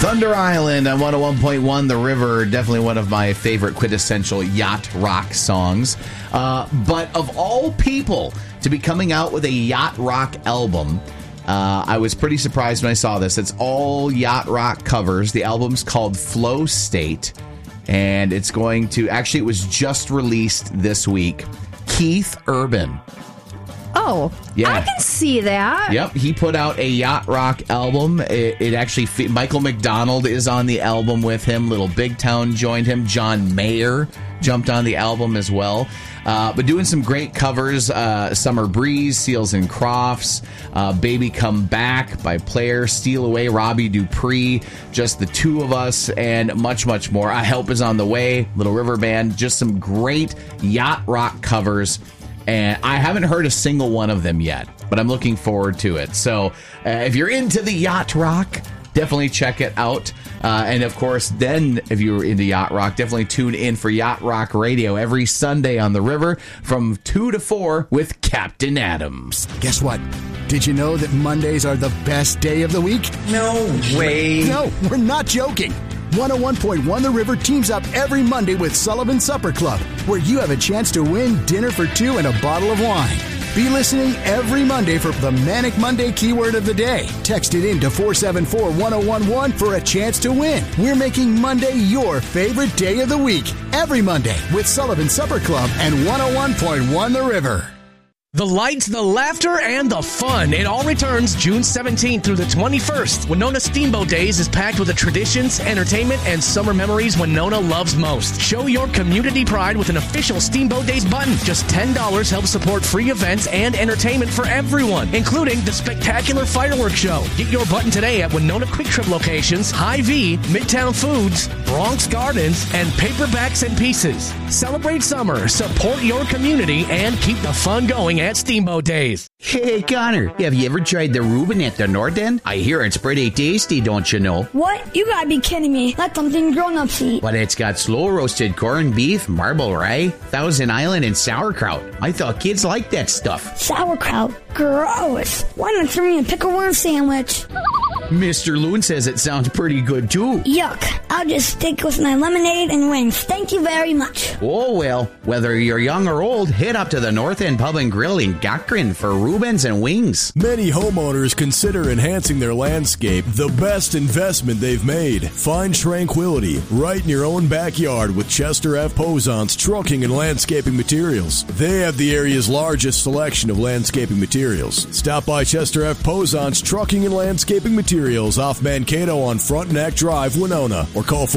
Thunder Island on 101.1 The River, definitely one of my favorite quintessential yacht rock songs. But of all people to be coming out with a yacht rock album, I was pretty surprised when I saw this. It's all yacht rock covers. The album's called Flow State, and it's going to, actually it was just released this week. Keith Urban. Oh, yeah. I can see that. Yep, he put out a yacht rock album. It actually, Michael McDonald is on the album with him. Little Big Town joined him. John Mayer jumped on the album as well. But doing some great covers. Summer Breeze, Seals and Crofts, Baby Come Back by Player, Steal Away, Robbie Dupree, Just the Two of Us, and much, much more. Help is on the Way, Little River Band. Just some great yacht rock covers. And I haven't heard a single one of them yet, but I'm looking forward to it. So if you're into the yacht rock, definitely check it out. And of course, then if you're into yacht rock, definitely tune in for Yacht Rock Radio every Sunday on the river from 2 to 4 with Captain Adams. Guess what? Did you know that Mondays are the best day of the week? No way. No, we're not joking. 101.1 The River teams up every Monday with Sullivan Supper Club, where you have a chance to win dinner for two and a bottle of wine. Be listening every Monday for the Manic Monday keyword of the day. Text it in to 474-1011 for a chance to win. We're making Monday your favorite day of the week. Every Monday with Sullivan Supper Club and 101.1 The River. The lights, the laughter, and the fun. It all returns June 17th through the 21st. Winona Steamboat Days is packed with the traditions, entertainment, and summer memories Winona loves most. Show your community pride with an official Steamboat Days button. Just $10 helps support free events and entertainment for everyone, including the spectacular fireworks show. Get your button today at Winona Quick Trip locations, Hy-Vee, Midtown Foods, Bronx Gardens, and Paperbacks and Pieces. Celebrate summer, support your community, and keep the fun going at Steamboat Days. Hey, Connor, have you ever tried the Reuben at the North End? I hear it's pretty tasty, don't you know? What? You gotta be kidding me. That's something grown-ups eat. But it's got slow-roasted corned beef, marble rye, Thousand Island, and sauerkraut. I thought kids liked that stuff. Sauerkraut? Gross. Why not throw me a pickle worm sandwich? Mr. Loon says it sounds pretty good, too. Yuck. I'll just stick with my lemonade and wings. Thank you very much. Oh, well, whether you're young or old, head up to the North End Pub and Grill in Gakrin for Reubens and wings. Many homeowners consider enhancing their landscape the best investment they've made. Find tranquility right in your own backyard with Chester F. Posant's Trucking and Landscaping Materials. They have the area's largest selection of landscaping materials. Stop by Chester F. Posant's Trucking and Landscaping Materials off Mankato on Frontenac Drive, Winona, or call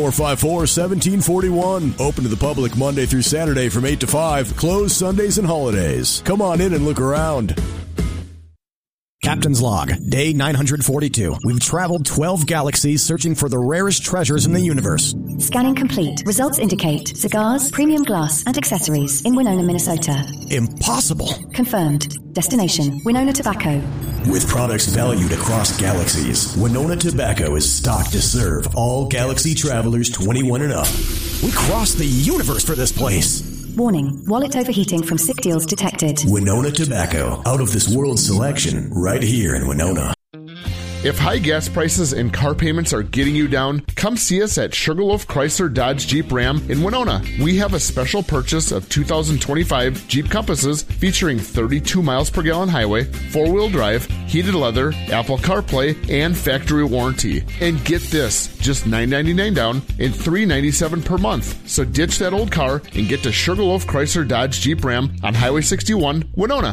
454-1741. Open to the public Monday through Saturday from 8 to 5, closed Sundays and holidays. Come on in and look around. Captain's Log, Day 942. We've traveled 12 galaxies searching for the rarest treasures in the universe. Scanning complete. Results indicate cigars, premium glass, and accessories in Winona, Minnesota. Impossible. Confirmed. Destination, Winona Tobacco. With products valued across galaxies, Winona Tobacco is stocked to serve all galaxy travelers 21 and up. We crossed the universe for this place. Warning, wallet overheating from sick deals detected. Winona Tobacco, out of this world selection, right here in Winona. If high gas prices and car payments are getting you down, come see us at Sugarloaf Chrysler Dodge Jeep Ram in Winona. We have a special purchase of 2025 Jeep Compasses featuring 32 miles per gallon highway, 4-wheel drive, heated leather, Apple CarPlay, and factory warranty. And get this, just $999 down and $397 per month. So ditch that old car and get to Sugarloaf Chrysler Dodge Jeep Ram on Highway 61, Winona.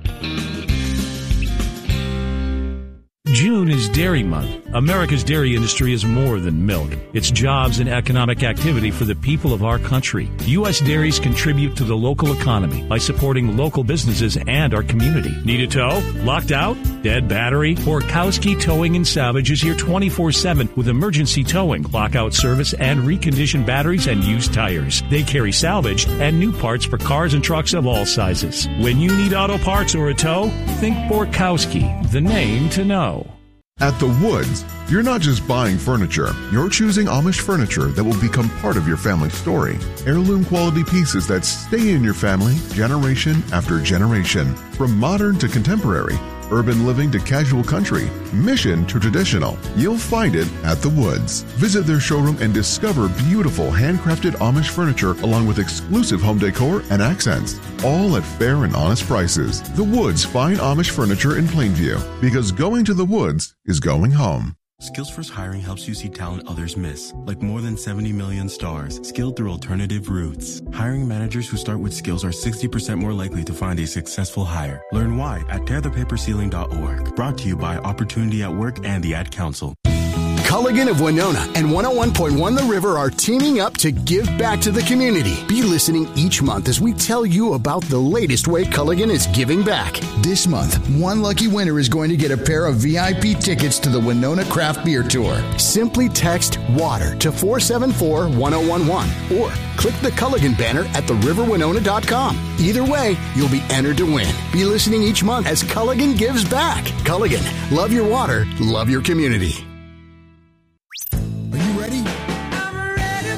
June is Dairy Month. America's dairy industry is more than milk. It's jobs and economic activity for the people of our country. U.S. dairies contribute to the local economy by supporting local businesses and our community. Need a tow? Locked out? Dead battery? Borkowski Towing and Salvage is here 24/7 with emergency towing, lockout service, and reconditioned batteries and used tires. They carry salvage and new parts for cars and trucks of all sizes. When you need auto parts or a tow, think Borkowski, the name to know. At The Woods, you're not just buying furniture, you're choosing Amish furniture that will become part of your family story. Heirloom quality pieces that stay in your family generation after generation. From modern to contemporary, urban living to casual country, mission to traditional. You'll find it at The Woods. Visit their showroom and discover beautiful handcrafted Amish furniture along with exclusive home decor and accents. All at fair and honest prices. The Woods Fine Amish Furniture in Plainview. Because going to The Woods is going home. SkillsFirst Hiring helps you see talent others miss, like more than 70 million stars, skilled through alternative routes. Hiring managers who start with skills are 60% more likely to find a successful hire. Learn why at tearthepaperceiling.org. Brought to you by Opportunity at Work and the Ad Council. Culligan of Winona and 101.1 The River are teaming up to give back to the community. Be listening each month as we tell you about the latest way Culligan is giving back. This month, one lucky winner is going to get a pair of VIP tickets to the Winona Craft Beer Tour. Simply text WATER to 474-1011 or click the Culligan banner at theriverwinona.com. Either way, you'll be entered to win. Be listening each month as Culligan gives back. Culligan, love your water, love your community.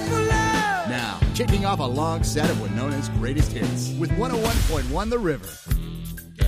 Kicking off a long set of Winona's greatest hits with 101.1 The River.